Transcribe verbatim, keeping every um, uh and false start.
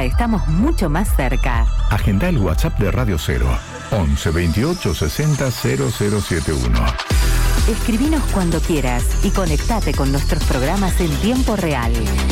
ahora estamos mucho más cerca. Agenda el WhatsApp de Radio Cero, once veintiocho sesenta cero cero setenta y uno. Escribinos cuando quieras y conectate con nuestros programas en tiempo real.